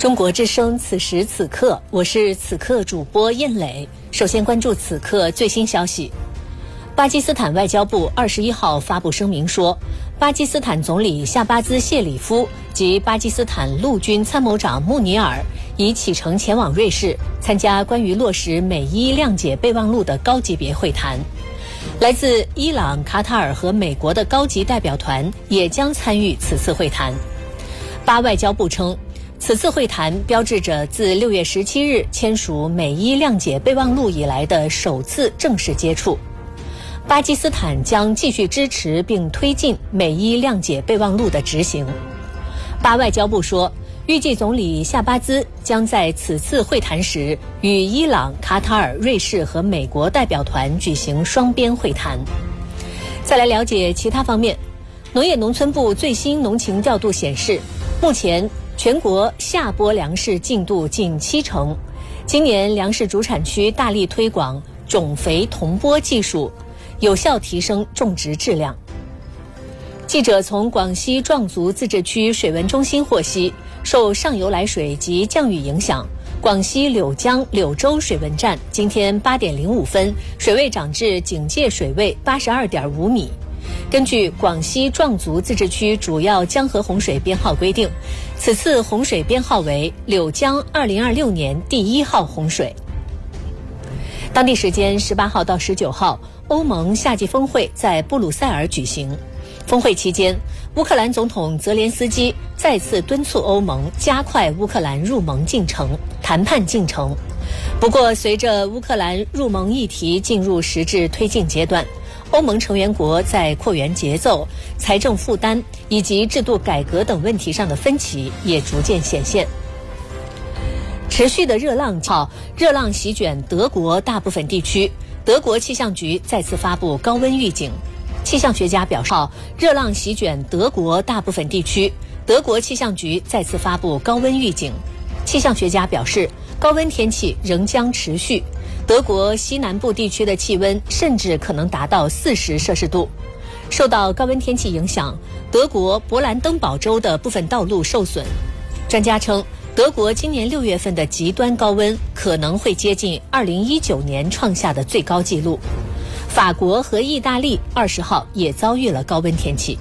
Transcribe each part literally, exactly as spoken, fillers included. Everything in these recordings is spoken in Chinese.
中国之声，此时此刻，我是此刻主播燕磊。首先关注此刻最新消息。巴基斯坦外交部二十一号发布声明说，巴基斯坦总理夏巴兹谢里夫及巴基斯坦陆军参谋长穆尼尔已启程前往瑞士，参加关于落实美伊谅解备忘录的高级别会谈。来自伊朗、卡塔尔和美国的高级代表团也将参与此次会谈。巴外交部称，此次会谈标志着自六月十七日签署美伊谅解备忘录以来的首次正式接触。巴基斯坦将继续支持并推进美伊谅解备忘录的执行。巴外交部说，预计总理夏巴兹将在此次会谈时与伊朗、卡塔尔、瑞士和美国代表团举行双边会谈。再来了解其他方面，农业农村部最新农情调度显示，目前全国下播粮食进度近七成。今年粮食主产区大力推广种肥同播技术，有效提升种植质量。记者从广西壮族自治区水文中心获悉，受上游来水及降雨影响，广西柳江柳州水文站今天八点零五分水位涨至警戒水位八十二点五米。根据广西壮族自治区主要江河洪水编号规定，此次洪水编号为柳江二零二六年第一号洪水。当地时间十八号到十九号，欧盟夏季峰会在布鲁塞尔举行。峰会期间，乌克兰总统泽连斯基再次敦促欧盟加快乌克兰入盟进程谈判进程。不过，随着乌克兰入盟议题进入实质推进阶段，欧盟成员国在扩员节奏、财政负担以及制度改革等问题上的分歧也逐渐显现。持续的热浪号热浪席卷德国大部分地区，德国气象局再次发布高温预警。气象学家表示，热浪席卷德国大部分地区，德国气象局再次发布高温预警。气象学家表示，高温天气仍将持续，德国西南部地区的气温甚至可能达到四十摄氏度。受到高温天气影响，德国勃兰登堡州的部分道路受损。专家称，德国今年六月份的极端高温可能会接近二零一九年创下的最高纪录。法国和意大利二十号也遭遇了高温天气。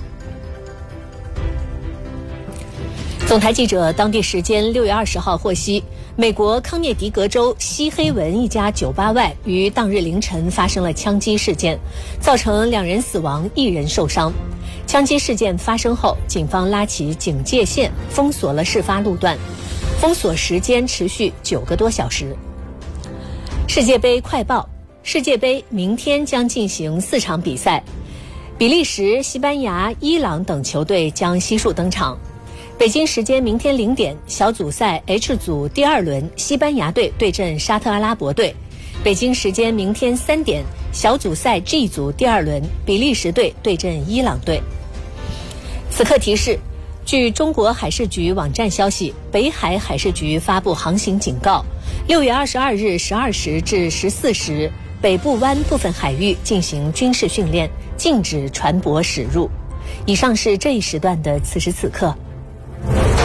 总台记者当地时间六月二十号获悉，美国康涅狄格州西黑文一家酒吧外于当日凌晨发生了枪击事件，造成两人死亡，一人受伤。枪击事件发生后，警方拉起警戒线，封锁了事发路段，封锁时间持续九个多小时。世界杯快报：世界杯明天将进行四场比赛，比利时、西班牙、伊朗等球队将悉数登场。北京时间明天零点，小组赛 H 组第二轮，西班牙队对阵沙特阿拉伯队；北京时间明天三点，小组赛 G 组第二轮，比利时队对阵伊朗队。此刻提示，据中国海事局网站消息，北海海事局发布航行警告，六月二十二日十二时至十四时，北部湾部分海域进行军事训练，禁止船舶驶入。以上是这一时段的此时此刻。